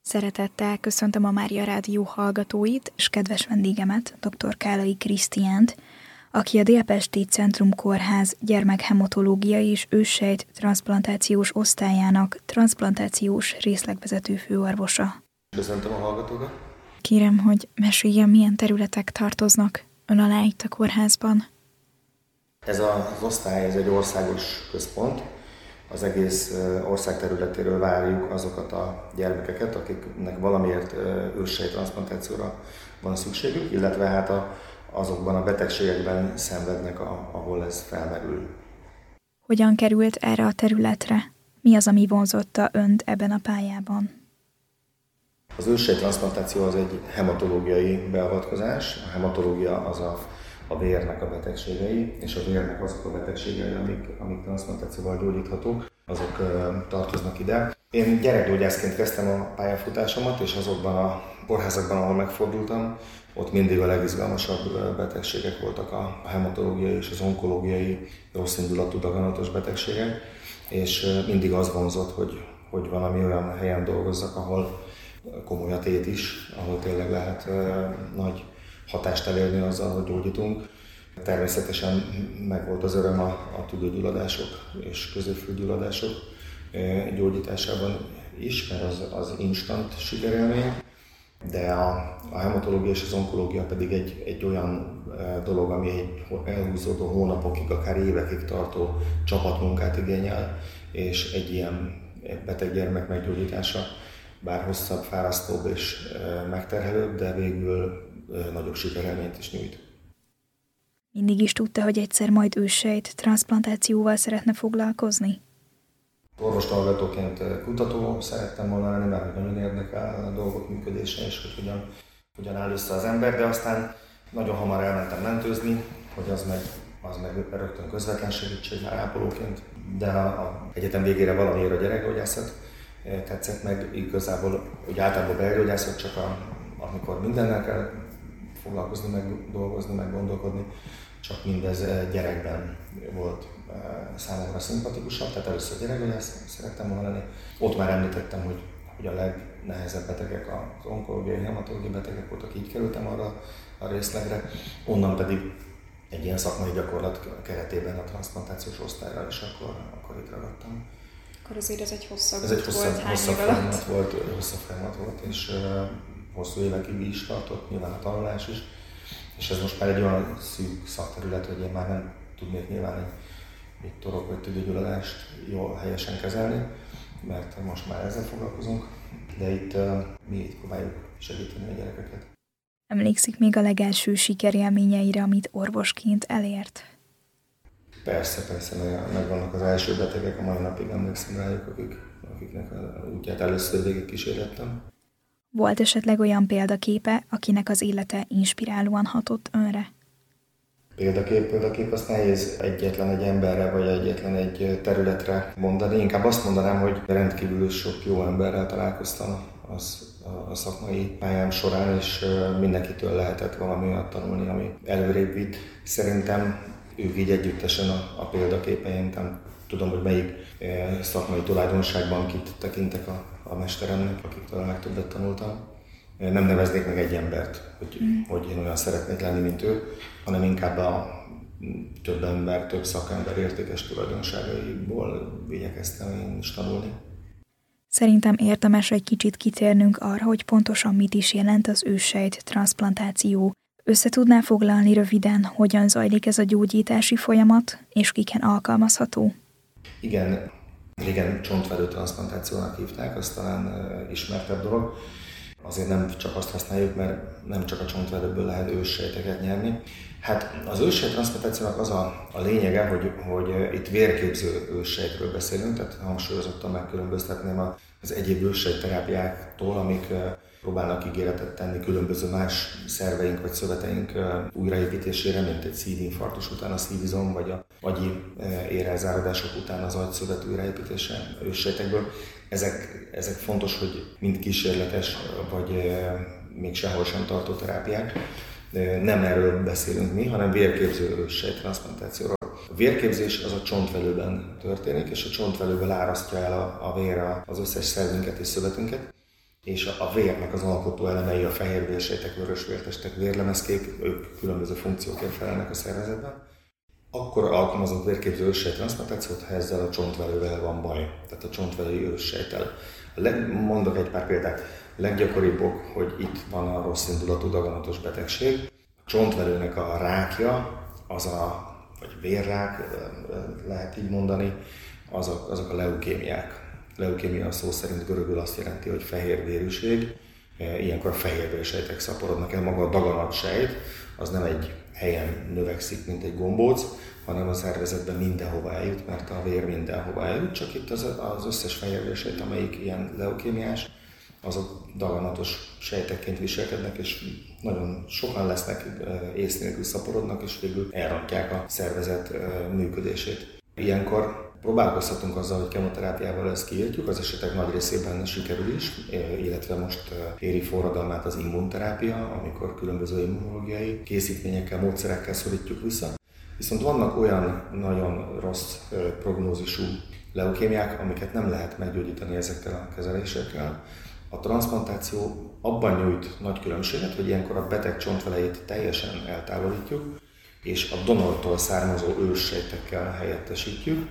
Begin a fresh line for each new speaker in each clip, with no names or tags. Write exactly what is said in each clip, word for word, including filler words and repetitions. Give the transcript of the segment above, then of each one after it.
Szeretettel köszöntöm a Mária Rádió hallgatóit, és kedves vendégemet, dr. Kállai Krisztiánt, aki a Délpesti Centrum Kórház gyermekhematológiai és őssejt transzplantációs osztályának transzplantációs részlegvezető főorvosa.
Köszöntöm a hallgatókat.
Kérem, hogy meséljen, milyen területek tartoznak ön alá itt a kórházban.
Ez az osztály, ez egy országos központ. Az egész ország területéről várjuk azokat a gyermekeket, akiknek valamiért őssejt transzplantációra van szükségük, illetve hát a, azokban a betegségekben szenvednek, a, ahol ez felmerül.
Hogyan került erre a területre? Mi az, ami vonzotta önt ebben a pályában?
Az őssejt transzplantáció az egy hematológiai beavatkozás. A hematológia az a, a vérnek a betegségei, és a vérnek azok a betegségei, amik, amik transzplantációval gyógyíthatók, azok uh, tartoznak ide. Én gyerekgyógyászként kezdtem a pályafutásomat, és azokban a kórházakban, ahol megfordultam, ott mindig a legizgalmasabb betegségek voltak a hematológiai és az onkológiai rosszindulatú daganatos betegségek, és mindig az vonzott, hogy, hogy valami olyan helyen dolgozzak, ahol komoly a tét is, ahol tényleg lehet uh, nagy hatást elérni azzal, hogy gyógyítunk. Természetesen megvolt az öröm a, a tüdőgyulladások és középfülgyulladások uh, gyógyításában is, mert az, az instant sikerélmény, de a, a hematológia és az onkológia pedig egy, egy olyan uh, dolog, ami egy elhúzódó hónapokig, akár évekig tartó csapatmunkát igényel, és egy ilyen beteg gyermek meggyógyítása bár hosszabb, fárasztóbb és megterhelőbb, de végül nagyobb sikerélményt is nyújt.
Mindig is tudta, hogy egyszer majd őssejt transzplantációval szeretne foglalkozni?
Orvoshallgatóként kutató szerettem volna lenni, mert nagyon érdekel a dolgok működése, és hogy hogyan, hogyan áll össze az ember, de aztán nagyon hamar elmentem mentőzni, hogy az meg, az meg rögtön közvetlen segítség ápolóként, de a, a egyetem végére valamiért a gyerekgyógyászat tetszett meg, igazából, hogy általában belgyógyászat csak a, amikor mindennel kell foglalkozni, meg dolgozni, meg gondolkodni, csak mindez gyerekben volt számomra szimpatikusabb, tehát először gyerekgyógyász szerettem volna lenni. Ott már említettem, hogy, hogy a legnehezebb betegek az onkológiai, hematológiai betegek voltak, így kerültem arra a részlegre, onnan pedig egy ilyen szakmai gyakorlat keretében a transzplantációs osztályra, és akkor, akkor itt ragadtam.
Akkor azért ez egy hosszabb
ez egy hosszabb,
volt,
hosszabb folyamat volt, hosszabb folyamat volt, és uh, hosszú évekig is tartott, nyilván a tanulás is. És ez most már egy olyan szűk szakterület, hogy én már nem tudnék nyilván egy, egy torok vagy tüdőgyulladást jól helyesen kezelni, mert most már ezzel foglalkozunk, de itt uh, mi itt próbáljuk segíteni a gyerekeket.
Emlékszik még a legelső sikerélményeire, amit orvosként elért?
Persze, persze, megvannak az első betegek, a mai napig emlékszem rájuk, akik, akiknek a útját először végig kísérlettem.
Volt esetleg olyan példaképe, akinek az élete inspirálóan hatott önre?
Példakép, példakép, azt nehéz egyetlen egy emberre, vagy egyetlen egy területre mondani. Inkább azt mondanám, hogy rendkívül sok jó emberrel találkoztam az, a szakmai pályám során, és mindenkitől lehetett valami olyat tanulni, ami előrébb vitt. Szerintem ők így együttesen a, a példaképeim, nem tudom, hogy melyik e, szakmai tulajdonságban kit tekintek a, a mesteremnek, akiktől a legtöbbet tanultam. E, nem neveznék meg egy embert, hogy, mm. hogy én olyan szeretnék lenni, mint ő, hanem inkább a több ember, több szakember értékes tulajdonságaiból igyekeztem én is tanulni.
Szerintem érdemes egy kicsit kitérnünk arra, hogy pontosan mit is jelent az őssejt transzplantáció. Össze tudná foglalni röviden, hogyan zajlik ez a gyógyítási folyamat, és kiken alkalmazható?
Igen, régen csontvelő transzplantációnak hívták, az talán uh, ismertebb dolog. Azért nem csak azt használjuk, mert nem csak a csontvelőből lehet őssejteket nyerni. Hát az őssejt transzplantációnak az a, a lényege, hogy, hogy itt vérképző őssejtről beszélünk, tehát hangsúlyozottan megkülönböztetném az egyéb őssejtterápiáktól, amik próbálnak ígéretet tenni különböző más szerveink vagy szöveteink újraépítésére, mint egy szívinfarktus után a szívizom, vagy a agyi érrelzárodások után az agyszövet újraépítése őssejtekből. Ezek, ezek fontos, hogy mind kísérletes, vagy még sehol sem tartó terápiák. Nem erről beszélünk mi, hanem vérképző őssejttranszplantációról. A vérképzés az a csontvelőben történik, és a csontvelőből árasztja el a, a vér az összes szervünket és szövetünket. és a vérnek az alkotó elemei, a fehérvérsejtek, vörösvértestek, vérlemezkék, ők különböző funkciókért felelnek a szervezetben. Akkor alkalmazott vérképző őssejttranszplantációt, ha ezzel a csontvelővel van baj, tehát a csontvelői őssejttel. Mondok egy pár példát. A leggyakoribbak, hogy itt van a rossz indulatú daganatos betegség. A csontvelőnek a rákja, az a, vagy vérrák, lehet így mondani, azok, azok a leukémiák. Leukémia szó szerint görögül azt jelenti, hogy fehérvérűség. Ilyenkor a fehérvérsejtek szaporodnak el. Maga a daganatsejt az nem egy helyen növekszik, mint egy gombóc, hanem a szervezetben mindenhova eljut, mert a vér mindenhova eljut, csak itt az, az összes fehérvérsejt, amelyik ilyen leukémiás, azok daganatos sejtekként viselkednek, és nagyon sokan lesznek, ész nélkül szaporodnak, és végül elrontják a szervezet működését. Ilyenkor próbálkozhatunk azzal, hogy kemoterápiával ezt kiírtjuk, az esetek nagy részében sikerül is, illetve most éri forradalmát az immunterápia, amikor különböző immunológiai készítményekkel, módszerekkel szorítjuk vissza. Viszont vannak olyan nagyon rossz prognózisú leukémiák, amiket nem lehet meggyógyítani ezekkel a kezelésekkel. A transzplantáció abban nyújt nagy különbséget, hogy ilyenkor a beteg csontvelejét teljesen eltávolítjuk, és a donortól származó őssejtekkel helyettesítjük.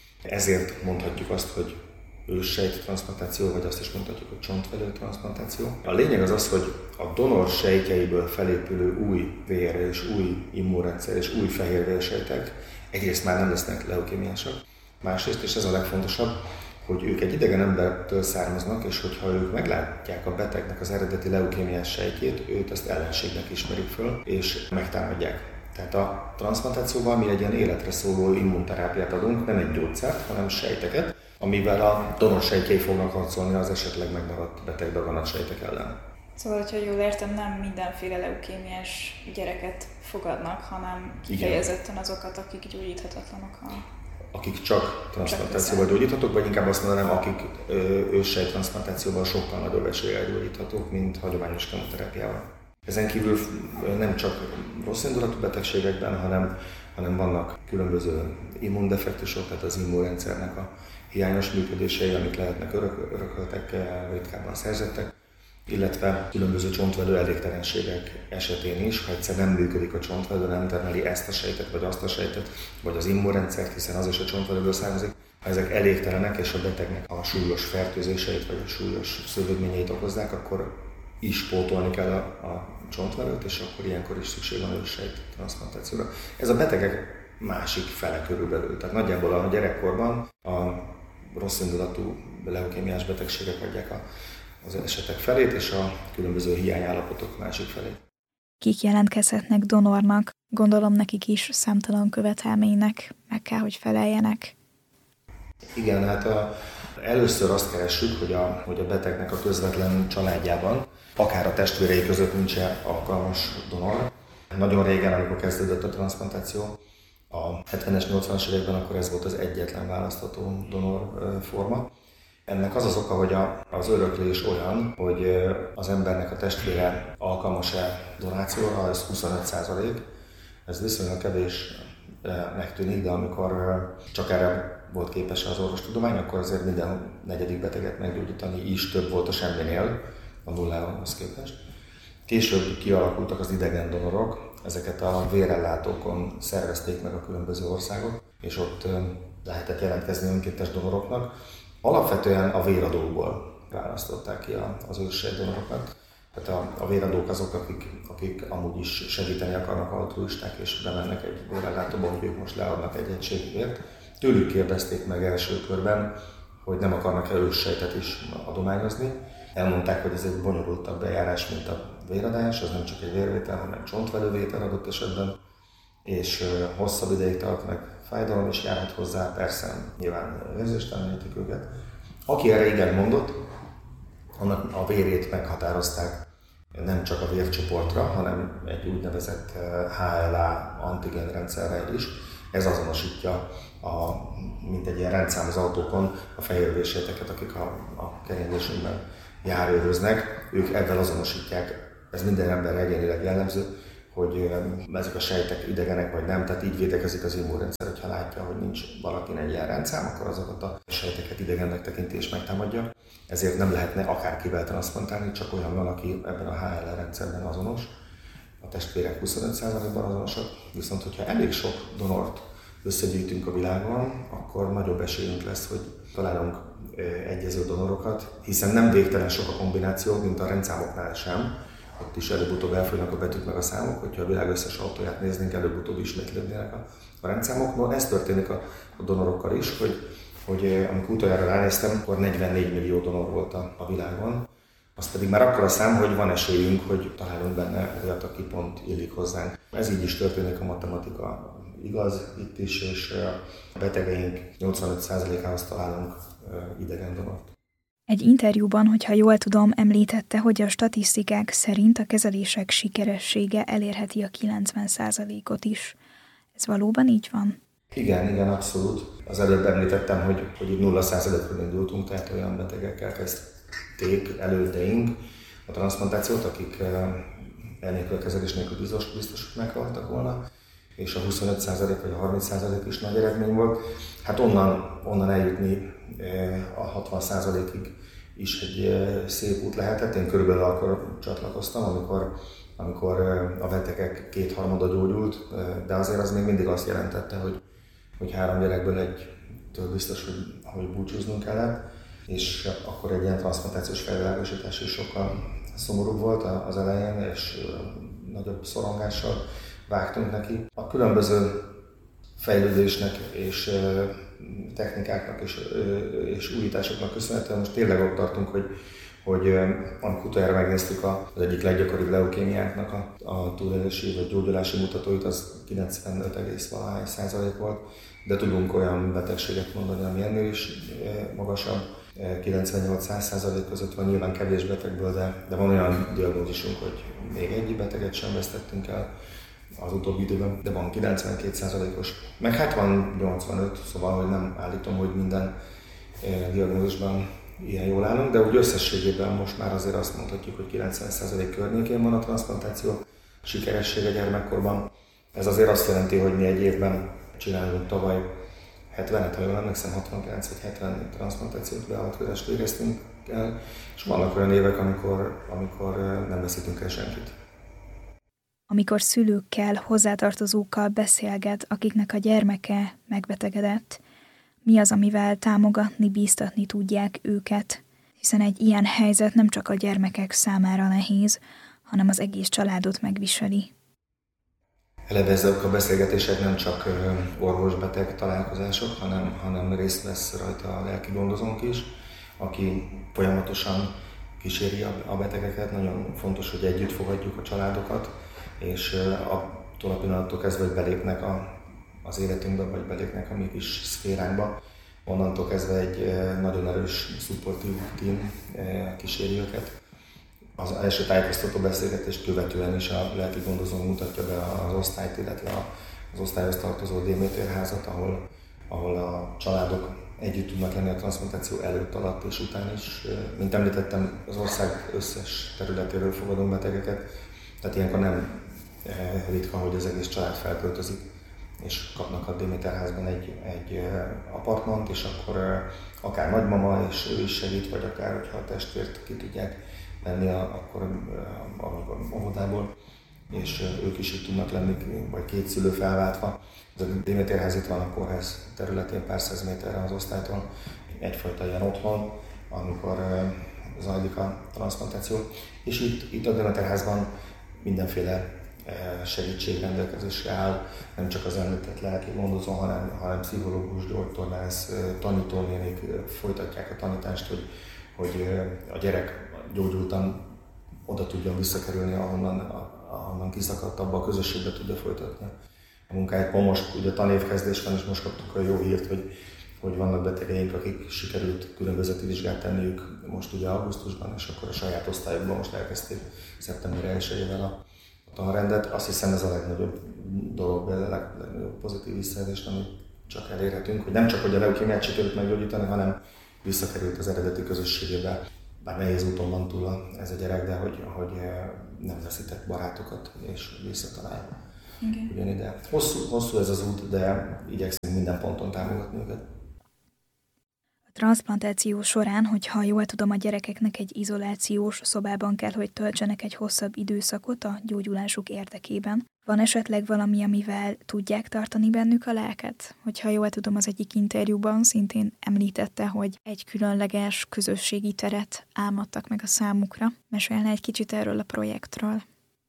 Ezért mondhatjuk azt, hogy őssejttranszplantáció, vagy azt is mondhatjuk, hogy csontvelőtranszplantáció. A lényeg az az, hogy a donor sejtjeiből felépülő új vér és új immunrendszer és új fehérvérsejtek egyrészt már nem lesznek leukémiásak, másrészt, és ez a legfontosabb, hogy ők egy idegen embertől származnak, és hogyha ők meglátják a betegnek az eredeti leukémiás sejtjét, őt ezt ellenségnek ismerik föl, és megtámadják. Tehát a transzplantációval mi egy ilyen életre szóló immunterápiát adunk, nem egy gyógyszert, hanem sejteket, amivel a donor sejtjei fognak harcolni az esetleg megmaradt beteg daganatsejtek ellen.
Szóval, hogyha jól értem, nem mindenféle leukémiás gyereket fogadnak, hanem kifejezetten azokat, akik gyógyíthatatlanok. A...
Akik csak transzplantációval gyógyíthatók, vagy inkább azt mondanám, akik őssejttranszplantációval sokkal nagyobb eséllyel gyógyíthatók, mint hagyományos kemoterápiával. Ezen kívül nem csak rossz indulatú betegségekben, hanem, hanem vannak különböző immundefektusok, tehát az immunrendszernek a hiányos működései, amik lehetnek örök, örököltek, ritkábban szerzettek, illetve különböző csontvelő elégtelenségek esetén is, ha egyszer nem működik a csontvelő, nem termeli ezt a sejtet, vagy azt a sejtet, vagy az immunrendszert, hiszen az is a csontvelőből származik. Ha ezek elégtelenek, és a betegnek a súlyos fertőzéseit, vagy a súlyos szövődményeit okozzák, akkor is pótolni kell a, a csontvelőt, és akkor ilyenkor is szükség van őssejttranszplantációra. Ez a betegek másik fele körülbelül. Tehát nagyjából a gyerekkorban a rossz indulatú leukémiás betegségek adják a, az esetek felét, és a különböző hiányállapotok másik felét.
Kik jelentkezhetnek donornak? Gondolom nekik is számtalan követelménynek meg kell, hogy feleljenek.
Igen, hát a, először azt keressük, hogy a, hogy a betegnek a közvetlen családjában, akár a testvérei között nincs-e alkalmas donor. Nagyon régen, amikor kezdődött a transzplantáció, a hetvenes, nyolcvanas években, akkor ez volt az egyetlen választható donor forma. Ennek az az oka, hogy a, az öröklés olyan, hogy az embernek a testvére alkalmas-e donációra, ez huszonöt százalék. Ez viszonylag kevésnek tűnik, de amikor csak erre volt képes az orvostudomány, akkor azért minden negyedik beteget meggyógyítani is több volt a semminél, a nullához képest. Később kialakultak az idegen donorok, ezeket a vérellátókon szervezték meg a különböző országok, és ott lehetett jelentkezni önkéntes donoroknak. Alapvetően a véradókból választották ki az őssejttdonorokat. Tehát a, a véradók azok, akik, akik amúgy is segíteni akarnak, altruisták, és bemennek egy vérellátóba, hogy ők most leadnak egy egység vért. Tőlük kérdezték meg első körben, hogy nem akarnak-e őssejtet is adományozni. Elmondták, hogy ez egy bonyolultabb bejárás, mint a véradás, ez nem csak egy vérvétel, hanem csontvelővétel adott esetben, és hosszabb ideig tart, meg fájdalom is járhat hozzá, persze nyilván érzéstelenítik őket. Aki erre igen mondott, annak a vérét meghatározták nem csak a vércsoportra, hanem egy úgynevezett há el á antigénrendszerrel is. Ez azonosítja, a, mint egy ilyen rendszám az autókon, a fehérvérsejteket, akik a, a keringésünkben járőröznek. Ők ebben azonosítják, ez minden emberre egyénileg jellemző, hogy ezek a sejtek idegenek vagy nem, tehát így védekezik az immunrendszer, hogyha látja, hogy nincs valakinek egy ilyen rendszám, akkor azokat a sejteket idegennek tekinti és megtámadja. Ezért nem lehetne akárkivel transzplantálni, csak olyan valaki ebben a há el er rendszerben azonos. A testvérek huszonöt százalékban azonosak, viszont hogyha elég sok donort összegyűjtünk a világon, akkor nagyobb esélyünk lesz, hogy találunk egyező donorokat, hiszen nem végtelen sok a kombináció, mint a rendszámoknál sem. Ott is előbb-utóbb elfogynak a betűk meg a számok, hogyha a világ összes autóját néznénk, előbb-utóbb ismétlődnének a, a rendszámok. No, ez történik a, a donorokkal is, hogy, hogy amikor utoljára ránéztem, akkor negyvennégy millió donor volt a, a világon. Az pedig már akkor a szám, hogy van esélyünk, hogy találunk benne olyat, aki pont illik hozzánk. Ez így is történik, a matematika igaz itt is, és a betegeink nyolcvanöt százalékához találunk idegen donort.
Egy interjúban, hogyha jól tudom, említette, hogy a statisztikák szerint a kezelések sikeressége elérheti a kilencven százalékot is. Ez valóban így van?
Igen, igen, abszolút. Az előbb említettem, hogy, hogy itt nulla százalékról indultunk, tehát olyan betegekkel kezdték elődeink a transzplantációt, akik elnélkül a kezelés nélkül biztos, biztos meghaltak volna, és a huszonöt százalék vagy a harminc százalék is nagy eredmény volt. Hát onnan, onnan eljutni a hatvan százalékig is egy szép út lehetett. Én körülbelül akkor csatlakoztam, amikor, amikor a betegek kétharmada gyógyult, de azért az még mindig azt jelentette, hogy, hogy három gyerekből egytől biztos, hogy, hogy búcsúznunk kellett, és akkor egy ilyen transzplantációs felvilágosítás is sokkal szomorúbb volt az elején, és nagyobb szorongással vágtunk neki. A különböző fejlődésnek és technikáknak és, és újításoknak köszönhetően most tényleg ott tartunk, hogy, hogy amikor utoljára megnéztük az egyik leggyakoribb leukémiáknak a, a túlélési vagy gyógyulási mutatóit, az kilencvenöt egész valahány százalék volt, de tudunk olyan betegséget mondani, ami ennél is magasabb, kilencvennyolc-száz százalék között van, nyilván kevés betegből, de, de van olyan diagnózisunk, hogy még egy beteget sem vesztettünk el az utóbbi időben, de van kilencvenkét százalékos, meg hát van nyolcvanöt, szóval hogy nem állítom, hogy minden diagnózisban ilyen jól állunk, de úgy összességében most már azért azt mondhatjuk, hogy kilencven százalék környékén van a transzplantáció sikeressége gyermekkorban. Ez azért azt jelenti, hogy mi egy évben csinálunk tavaly hetvenet, ha jól emlékszem, hatvankilenc vagy hetven transzplantációt, beavatkozást végeztünk el, és vannak olyan évek, amikor, amikor nem veszítünk el senkit.
Amikor szülőkkel, hozzátartozókkal beszélget, akiknek a gyermeke megbetegedett, mi az, amivel támogatni, bíztatni tudják őket? Hiszen egy ilyen helyzet nem csak a gyermekek számára nehéz, hanem az egész családot megviseli.
Eleve ezek a beszélgetések nem csak orvos-beteg találkozások, hanem, hanem részt vesz rajta a lelki gondozónk is, aki folyamatosan kíséri a betegeket. Nagyon fontos, hogy együtt fogadjuk a családokat, és attól a pillanattól kezdve, hogy belépnek a, az életünkbe, vagy belépnek a mi kis szféránkba, onnantól kezdve egy nagyon erős szupportív team kíséri őket. Az első tájékoztató beszélgetést követően is a lelki gondozó mutatja be az osztályt, illetve az osztályhoz tartozó Déméter házat, ahol, ahol a családok együtt tudnak lenni a transzplantáció előtt, alatt és után is. Mint említettem, az ország összes területéről fogadunk betegeket, tehát ilyenkor nem ritka, hogy az egész család felköltözik, és kapnak a Déméter házban egy, egy apartmant, és akkor akár nagymama, és ő is segít, vagy akár, hogyha a testvért ki tudják venni akkor a óvodából, és ők is itt tudnak lenni, vagy két szülő felváltva. Ez a Déméter ház itt van a kórház területén, pár száz méterre az osztálytól, egyfajta ilyen otthon, amikor zajlik a transzplantáció. És itt, itt a Déméter házban mindenféle segítség rendelkezésre áll, nem csak az említett lelki gondozó, hanem, hanem pszichológus, gyógytornász, tanítónénik folytatják a tanítást, hogy, hogy a gyerek gyógyultan oda tudjon visszakerülni, ahonnan, ahonnan kiszakadt, abba a közösségbe tudja folytatni a munkáját. Most ugye tanévkezdés van, és most kaptuk a jó hírt, hogy, hogy vannak betegeink, akik sikerült különbözeti vizsgát tenniük most ugye augusztusban, és akkor a saját osztályokban most elkezdték szeptember elsejével a, a tanrendet. Azt hiszem ez a legnagyobb dolog, a legnagyobb pozitív visszajelzést, amit csak elérhetünk, hogy nem csak hogy a leukémiát sikerült meggyógyítani, hanem visszakerült az eredeti közösségébe. bár nehéz úton van túl ez a gyerek, de hogy, hogy nem veszített barátokat, és visszatalál okay. ugyanide. Hosszú, hosszú ez az út, de igyekszünk minden ponton támogatni őket.
A transzplantáció során, hogyha jól tudom, a gyerekeknek egy izolációs szobában kell, hogy töltsenek egy hosszabb időszakot a gyógyulásuk érdekében. Van esetleg valami, amivel tudják tartani bennük a lelket? Hogyha jól tudom, az egyik interjúban szintén említette, hogy egy különleges közösségi teret álmodtak meg a számukra. Mesélne egy kicsit erről a projektről?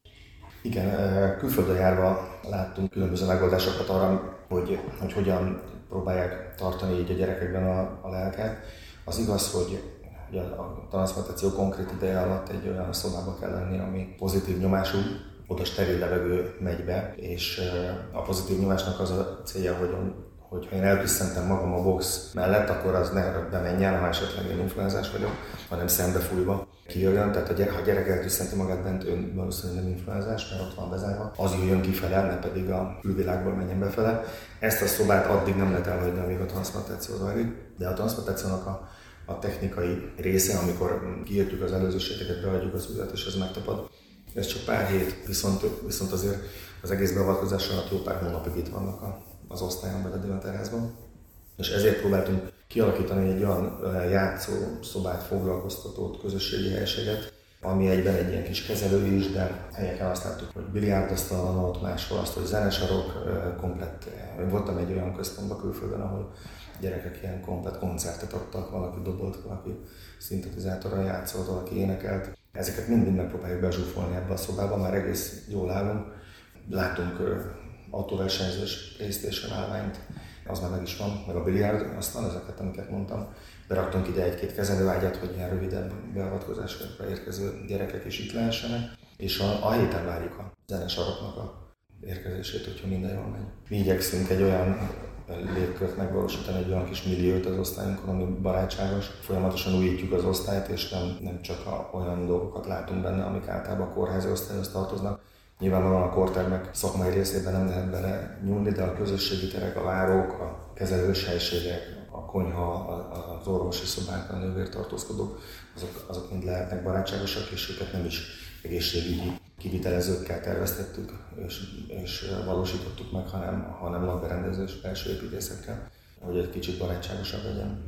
Igen, külföldön járva láttunk különböző megoldásokat arra, hogy, hogy hogyan próbálják tartani így a gyerekekben a, a lelket. Az igaz, hogy ugye a transzplantáció konkrét ideje alatt egy olyan szobába kell lenni, ami pozitív nyomású, oda steril levegő megy be, és a pozitív nyomásnak az a célja, hogy, hogy ha én elküsszentem magam a box mellett, akkor az ne bemenjen, ha esetleg én influenzás vagyok, hanem szembefújva kijöjjön. Tehát ha a gyerek elküsszenti magát bent, ön valószínűleg nem influenzás, mert ott van bezárva, az jöjjön kifele, ne pedig a külvilágból menjen befele. Ezt a szobát addig nem lehet elhagyni, amíg a transzplantáció zajlik, de a transzplantációnak a, a technikai része, amikor kiértjük az előző sejteket, beadjuk az újat, és ez megtapad. Ez csak pár hét, viszont, viszont azért az egész beavatkozás alatt jó pár hónapig itt vannak a, az osztályon beled a terházban. És ezért próbáltunk kialakítani egy olyan játszószobát, foglalkoztatót, közösségi helységet, ami egyben egy ilyen kis kezelő is, de helyeken azt láttuk, hogy biliárdasztal van ott, máshol azt, hogy zenesarok, komplett. Én voltam egy olyan központban külföldön, ahol gyerekek ilyen komplett koncertet adtak, valaki dobolt, valaki szintetizátorral játszott, valaki énekelt. Ezeket mind-mind megpróbáljuk bezsúfolni ebbe a szobába, már egész jól állunk. Látunk autóversenyzős PlayStation állványt, az már meg is van, meg a biliárd, aztán ezeket, amiket mondtam. Beraktunk ide egy-két kezelőágyat, hogy ilyen rövidebb beavatkozásokra érkező gyerekek is itt lehessenek, és a, a héten várjuk a zenesaroknak a érkezését, hogyha minden jól megy. Mi igyekszünk egy olyan légkört megvalósítani, egy olyan kis milliót az osztályunkon, ami barátságos. Folyamatosan újítjuk az osztályt, és nem, nem csak a, olyan dolgokat látunk benne, amik általában a kórházi osztályhoz tartoznak. Nyilvánvalóan a kórtermek szakmai részében nem lehet bele nyúlni, de a közösségi terek, a várók, a kezelős helységek, a konyha, az orvosi szobák, a nővértartózkodók, azok, azok mind lehetnek barátságosak, és őket nem is egészségügyi kivitelezőkkel terveztettük és, és valósítottuk meg, hanem, hanem lakberendezős belső építészekkel, hogy egy kicsit barátságosabb legyen.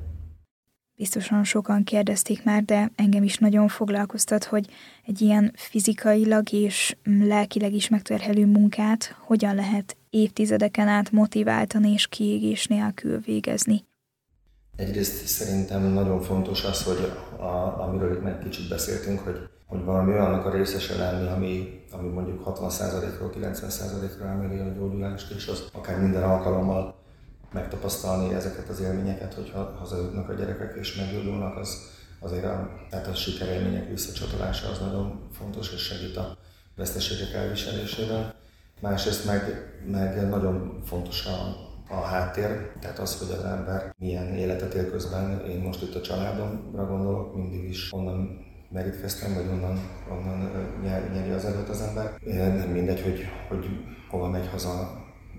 Biztosan sokan kérdezték már, de engem is nagyon foglalkoztat, hogy egy ilyen fizikailag és lelkileg is megterhelő munkát hogyan lehet évtizedeken át motiváltan és kiégés nélkül végezni.
Egyrészt szerintem nagyon fontos az, hogy a, amiről itt meg kicsit beszéltünk, hogy, hogy valami olyannak a részese lenni, ami, ami mondjuk hatvan százalékról kilencven százalékra emeli a gyógyulást, és az akár minden alkalommal megtapasztalni ezeket az élményeket, hogyha hazajutnak a gyerekek és meggyógyulnak, az azért a, tehát a sikerélmények visszacsatolása az nagyon fontos, és segít a veszteségek elviselésében. Másrészt meg, meg nagyon fontos a, a háttér, tehát az, hogy az ember milyen életet él közben. Én most itt a családomra gondolok, mindig is onnan merítkeztem, vagy onnan, onnan nyer, nyeri az előtt az ember. Nem mindegy, hogy, hogy hova megy haza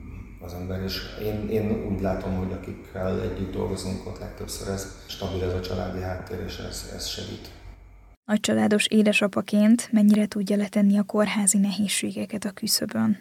az ember, és én, én úgy látom, hogy akikkel együtt dolgozunk, ott legtöbbször ez stabil, ez a családi háttér, és ez, ez segít.
Nagycsaládos édesapaként mennyire tudja letenni a kórházi nehézségeket a küszöbön?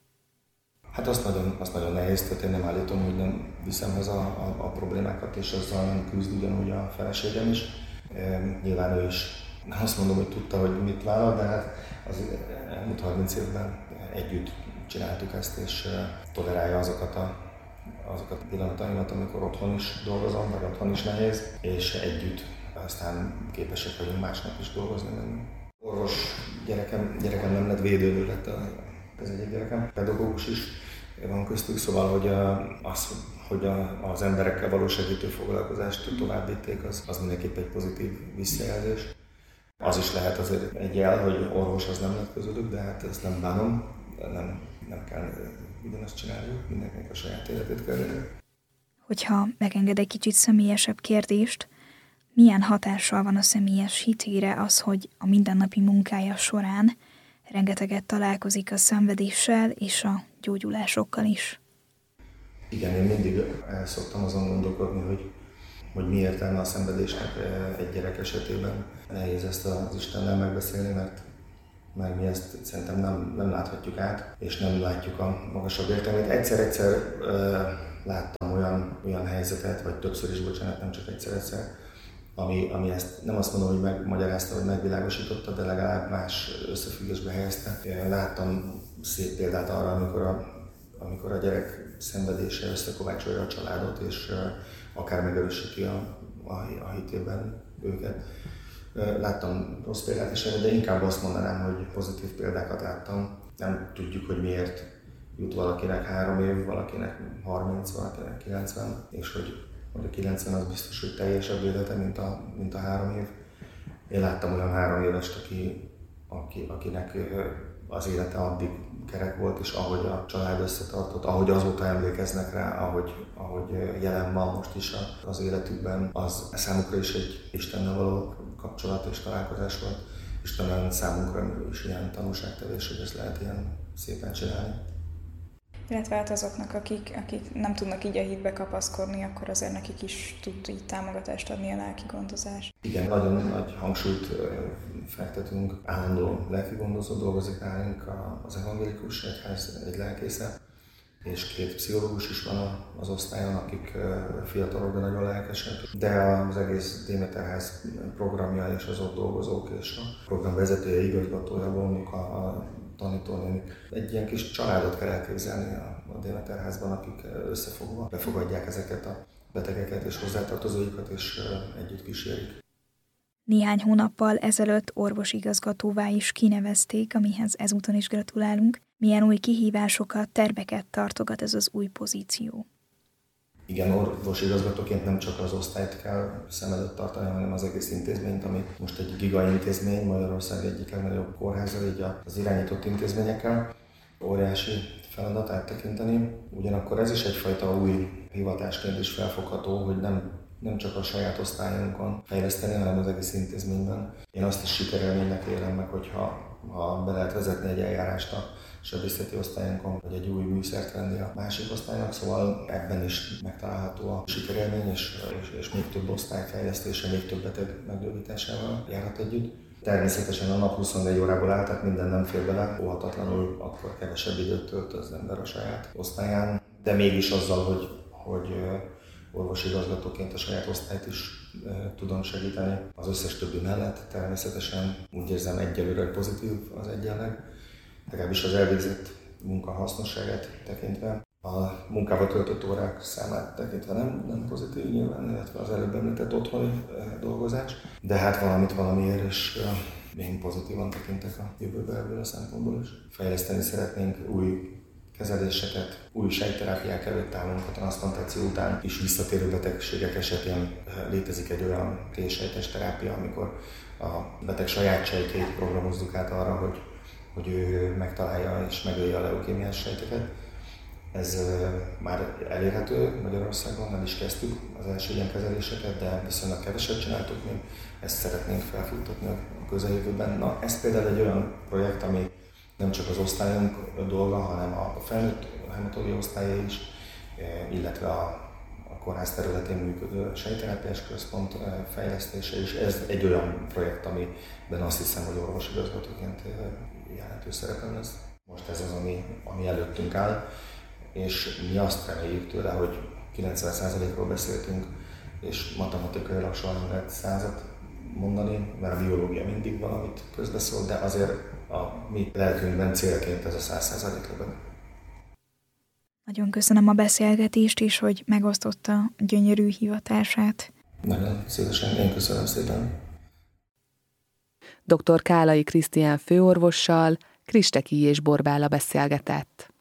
Hát azt nagyon, azt nagyon nehéz, tehát én nem állítom, hogy nem viszem haza a, a, a problémákat, és azzal nem küzd ugyanúgy a feleségem is. E, nyilván ő is, nem azt mondom, hogy tudta, hogy mit vállal, de hát az elmúlt harminc évben együtt csináltuk ezt, és tolerálja azokat a, azokat a pillanataimat, amikor otthon is dolgozom, vagy otthon is nehéz, és együtt aztán képesek vagyunk másnap is dolgozni. Orvos gyerekem, gyerekem nem lett, védőnő lett az egyik gyerekem, pedagógus is van köztük, szóval hogy az, hogy az emberekkel való segítő foglalkozást tovább vitték, az, az mindenképp egy pozitív visszajelzés. Az is lehet azért egy jel, hogy orvos az nem lett közülük, de hát ezt nem bánom, nem, nem kell ugyanazt csináljuk, mindenkinek a saját életét kell élni.
Hogyha megenged egy kicsit személyesebb kérdést, milyen hatással van a személyes hitére az, hogy a mindennapi munkája során rengeteget találkozik a szenvedéssel és a gyógyulásokkal is?
Igen, én mindig el szoktam azon gondolkodni, hogy, hogy mi értelme a szenvedésnek egy gyerek esetében. Nehéz ezt az Istennel megbeszélni, mert mert mi ezt szerintem nem, nem láthatjuk át, és nem látjuk a magasabb értelmét. Egyszer-egyszer uh, láttam olyan, olyan helyzetet, vagy többször is, bocsánat, nem csak egyszer-egyszer, ami, ami ezt nem azt mondom, hogy megmagyarázta, vagy megvilágosította, de legalább más összefüggésbe helyezte. Láttam szép példát arra, amikor a, amikor a gyerek szenvedése összekovácsolja a családot, és uh, akár megerősíti a, a, a hitében őket. Láttam rossz példát is, de inkább azt mondanám, hogy pozitív példákat láttam. Nem tudjuk, hogy miért jut valakinek három év, valakinek harminc, valakinek kilencven, és hogy, hogy a kilencven az biztos, hogy teljesebb élete, mint a, mint a három év. Én láttam olyan három évest, aki, aki, akinek az élete addig kerek volt, és ahogy a család összetartott, ahogy azóta emlékeznek rá, ahogy, ahogy jelen van most is az életükben, az számukra is egy Istennel való kapcsolat és találkozás volt. Istennen számunkra is ilyen tanúságtevés, hogy ezt lehet ilyen szépen csinálni.
Illetve hát azoknak, akik, akik nem tudnak így a hitbe kapaszkodni, akkor azért nekik is tud így támogatást adni a lelki gondozás.
Igen, nagyon nagy hangsúlyt fektetünk. Állandó lelki gondozó dolgozik nálunk az evangélikus egyház egy lelkésze, és két pszichológus is van az osztályon, akik fiatalok, de nagyon lelkesek. De az egész Démeterház programja és az ott dolgozók és a program vezetője, igazgatója, gondok, a, a tanítónénik. Egy ilyen kis családot kell elképzelni a, a Démeterházban, akik összefogva befogadják ezeket a betegeket és hozzátartozóikat, és együtt kísérik.
Néhány hónappal ezelőtt orvosigazgatóvá is kinevezték, amihez ezúton is gratulálunk. Milyen új kihívásokat, terveket tartogat ez az új pozíció?
Igen, orvosigazgatóként nem csak az osztályt kell szem előtt tartani, hanem az egész intézményt, ami most egy gigaintézmény, Magyarország egyik legnagyobb kórháza, így az irányított intézményekkel. Óriási feladat áttekinteni. Ugyanakkor ez is egyfajta új hivatásként is felfogható, hogy nem nem csak a saját osztályunkon fejleszteni, hanem az egész intézményben. Én azt is sikerélménynek élem meg, hogyha ha be lehet vezetni egy eljárást a sebészeti osztályunkon, vagy egy új műszert venni a másik osztálynak, szóval ebben is megtalálható a sikerélmény, és, és, és még több osztály fejlesztése, még több beteg meggyógyításával járhat együtt. Természetesen a nap huszonnégy órából áll, tehát minden nem fér bele, óhatatlanul akkor kevesebb időt tölt az ember a saját osztályán, de mégis azzal, hogy, hogy orvosigazgatóként a saját osztályt is e, tudom segíteni. Az összes többi mellett természetesen úgy érzem egyelőre, hogy pozitív az egyenleg, legalábbis az elvégzett munka hasznosságát tekintve. A munkába töltött órák számát tekintve nem, nem pozitív nyilván, illetve az előbb említett otthoni e, dolgozás, de hát valamit valamiért, és e, én pozitívan tekintek a jövőbe ebből a szempontból is. Fejleszteni szeretnénk új kezeléseket, új sejtterápiák előtt állunk, a transzplantáció után is visszatérő betegségek esetén létezik egy olyan T-sejtes terápia, amikor a beteg saját sejtjeit programozzuk át arra, hogy, hogy ő megtalálja és megölje a leukémiás sejteket. Ez már elérhető Magyarországon, nem is kezdtük az első ilyen kezeléseket, de viszonylag keveset csináltuk még, ezt szeretnénk felfuttatni a közeljövőben. Na, ez például egy olyan projekt, ami nem csak az osztályunk dolga, hanem a felnőtt hematológia osztálya is, illetve a, a kórház területén működő sejtterápiás központ fejlesztése is. Ez egy olyan projekt, amiben azt hiszem, hogy orvosigazgatóként jelentős szerepem lesz. Most ez az, ami, ami előttünk áll, és mi azt reméljük tőle, hogy kilencven százalékról beszéltünk, és matematikailag soha nem lehet százat mondani, mert a biológia mindig valamit közbeszól, de azért a mi lelkünkben célként ez a száz százalék lebeg.
Nagyon köszönöm a beszélgetést is, hogy megosztotta gyönyörű hivatását.
Nagyon szívesen, én köszönöm szépen.
doktor Kálai Krisztián főorvossal Kristeki és Borbála beszélgetett.